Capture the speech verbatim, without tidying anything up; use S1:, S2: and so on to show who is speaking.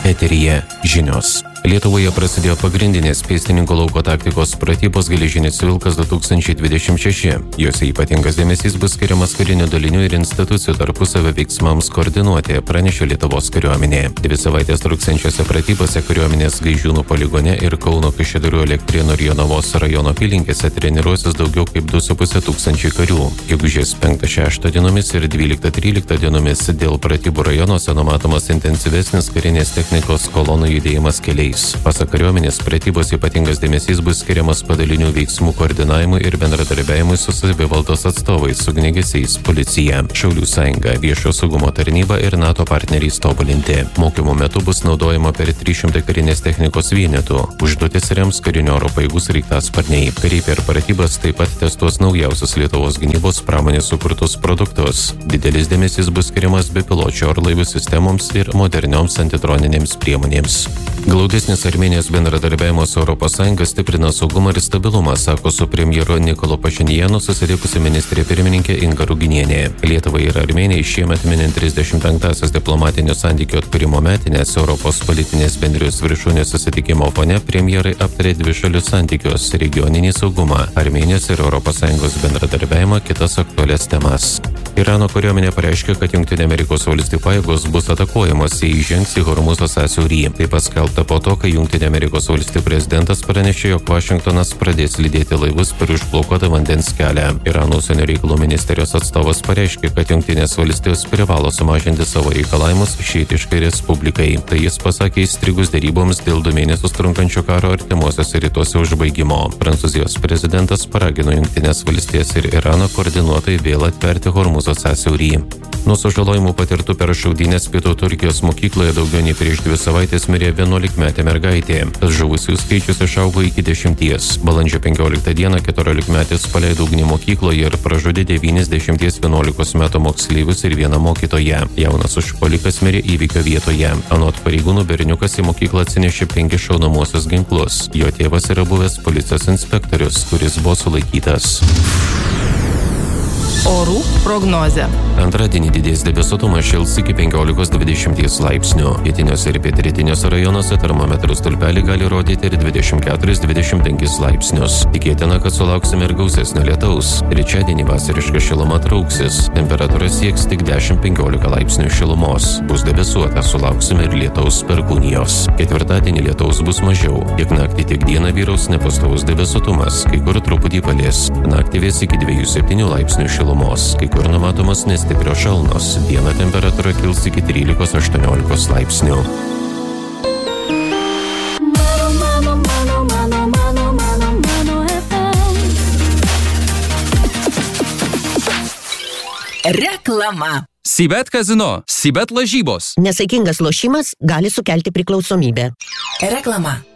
S1: Eteryje žinios. Lietuvoje prasidėjo pagrindinės pėstininkų lauko taktikos pratybos Geležinis vilkas du tūkstančiai dvidešimt šeši. Jose ypatingas dėmesys bus skiriamas karinių dalinių ir institucijų tarpusavio veiksmams koordinuoti, pranešė Lietuvos kariuomenė. Dvi savaitės truksiančiose pratybose kariuomenės Gaižiūnų poligone ir Kauno Kaišiadorių Elektrėnų ir Jonavos rajono apylinkėse treniruosis daugiau kaip du su puse tūkstančiai karių. Gegužės penktą šeštą dienomis ir dvyliktą tryliktą dienomis dėl pratybų rajonuose numatomas intensyvesnis karinės technikos kolonų judėjimas keliais. Pasak kariuomenės, pratybos ypatingas dėmesys bus skiriamas padalinių veiksmų koordinavimui ir bendradarbiavimui su savivaldos atstovais, ugniagesiais, policija, Šaulių sąjunga, Viešojo saugumo tarnyba ir NATO partneriais tobulinti. Mokymų metu bus naudojama per trys šimtai karinės technikos vienetų. Užduotis rems karinio oro pajėgų sraigtasparniai. Kariai per pratybas taip pat testuos naujausius Lietuvos gynybos pramonės sukurtus produktus. Didelis dėmesys bus skiriamas bepiločių orlaivių sistemoms ir modernioms antidroninėms priemonėms. Glaudesnis Armėnijos bendradarbiavimas su Europos Sąjunga stiprina saugumą ir stabilumą, sako su premjeru Nikolu Pašinjanu susitikusi ministrė pirmininkė Inga Ruginienė. Lietuvai ir Armėnijai šiemet minint trisdešimt penktąsias diplomatinių santykių atkūrimo metinės Europos politinės bendrijos viršūnės susitikimo fone premjerai aptarė dvišalius santykius, regioninį saugumą, Armėnijos ir Europos Sąjungos bendradarbiavimą, kitas aktualias temas. Irano kariuomenė pareiškė, kad Jungtinių Amerikos valstijų pajėgos bus atakuojamos, jei įžengs į Hormuzo sąsiaurį. Tai paskelbta po to, kai Jungtinių Amerikos valstijų prezidentas pranešė, jog Vašingtonas pradės lydėti laivus per užblokuotą vandens kelią. Irano užsienio reikalų ministerijos atstovas pareiškė, kad Jungtinės valstijos privalo sumažinti savo reikalavimus šiitiškai respublikai. Tai jis pasakė įstrigus deryboms dėl du mėnesius trunkančio karo artimuosiuose rytuose užbaigimo. Prancūzijos prezidentas paragino Jungtinės valstijas ir Iraną koordinuotai vėl atverti Hormuzo sąsiaurį. Nuo sužalojimų patirtų per šaudynes pietų Turkijos mokykloje daugiau nei prieš dvi savaitės mirė vienuolikmetė mergaitė. Tas žuvusių skaičius išaugo iki dešimties. Balandžio penkioliktą dieną keturiolikmetis paleido ugnį mokykloje ir pražudė devyniasdešimties vienuolikos metų moksleivius ir vieną mokytoją. Jaunas užpuolikas mirė įvykio vietoje. Anot pareigūnų, berniukas į mokyklą atsinešė penkis šaunamosius ginklus. Jo tėvas yra buvęs policijos inspektorius, kuris buvo sulaikytas.
S2: Orų prognozė.
S1: Antradienį didės debesuotumas, šils iki penkiolikos dvidešimt laipsnių. Pietiniuose ir pietrytiniuose rajonuose termometrų stulpelį gali rodyti ir dvidešimt keturis dvidešimt penkis laipsnius. Tikėtina, kad sulauksime ir gausesnio lietaus. Trečiadienį vasariška šiluma trauksis. Temperatūra sieks tik dešimt penkiolika laipsnių šilumos. Bus debesuota, sulauksime ir lietaus perkūnijos. Ketvirtadienį lietaus bus mažiau. Tiek naktį, tiek dieną vyraus nepastovus debesuotumas, kai kur truputį palis. Naktį vės iki dviejų septynių laipsnių šilumos. Kai kur numatomas nestiprios šalnos. Dieną temperatūra kils iki trylikos aštuoniolikos laipsnių.
S2: Reklama.
S3: Sibet kazino, Sibet lažybos.
S4: Nesaikingas lošimas gali sukelti priklausomybę.
S2: Reklama.